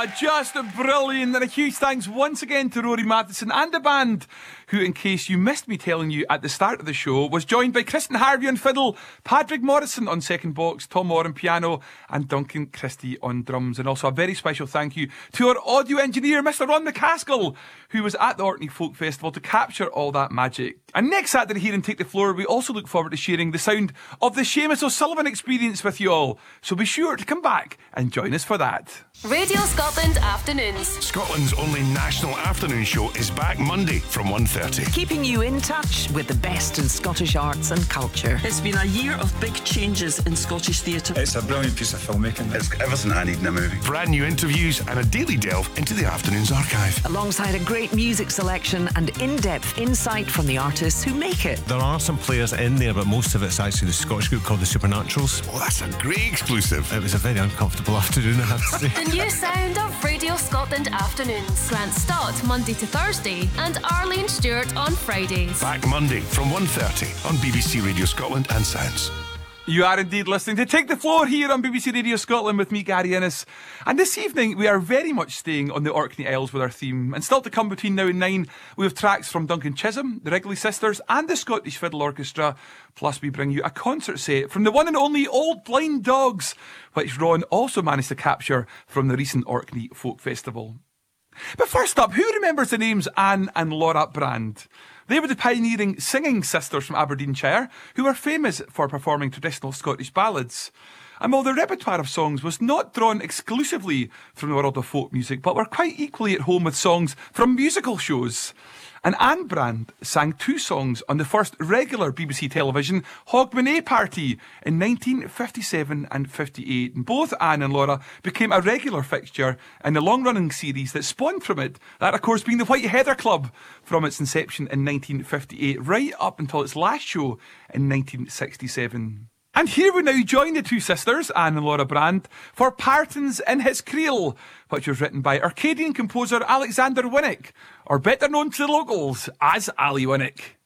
Just brilliant. And a huge thanks once again to Rory Matheson and the band, who, in case you missed me telling you at the start of the show, was joined by Kristen Harvey on fiddle, Patrick Morrison on second box, Tom Moore on piano, and Duncan Christie on drums. And also a very special thank you to our audio engineer, Mr. Ron McCaskill, who was at the Orkney Folk Festival to capture all that magic. And next Saturday here in Take the Floor, we also look forward to sharing the sound of the Seamus O'Sullivan experience with you all. So be sure to come back and join us for that. Radio Scotland Afternoons. Scotland's only national afternoon show is back Monday from 1:30. Keeping you in touch with the best in Scottish arts and culture. It's been a year of big changes in Scottish theatre. It's a brilliant piece of filmmaking. It's everything I need in a movie. Brand new interviews and a daily delve into the afternoon's archive. Alongside a great music selection and in-depth insight from the artists who make it. There are some players in there, but most of it's actually the Scottish group called the Supernaturals. Well, that's a great exclusive. It was a very uncomfortable afternoon, I have to say. The new sound of Radio Scotland Afternoons. Grant Stott, Monday to Thursday, and Arlene Stewart on Fridays. Back Monday from 1:30 on BBC Radio Scotland and Sounds. You are indeed listening to Take the Floor here on BBC Radio Scotland with me, Gary Innes. And this evening, we are very much staying on the Orkney Isles with our theme. And still to come between now and 9, we have tracks from Duncan Chisholm, the Wrigley Sisters, and the Scottish Fiddle Orchestra. Plus, we bring you a concert set from the one and only Old Blind Dogs, which Ron also managed to capture from the recent Orkney Folk Festival. But first up, who remembers the names Anne and Laura Brand? They were the pioneering singing sisters from Aberdeenshire, who were famous for performing traditional Scottish ballads. And while their repertoire of songs was not drawn exclusively from the world of folk music, but were quite equally at home with songs from musical shows. And Anne Brand sang 2 songs on the first regular BBC television Hogmanay Party in 1957 and 58. And both Anne and Laura became a regular fixture in the long-running series that spawned from it. That, of course, being the White Heather Club from its inception in 1958, right up until its last show in 1967. And here we now join the 2 sisters, Anne and Laura Brand, for Partons in His Creel, which was written by Arcadian composer Alexander Winnick, or better known to the locals as Ali Winnick.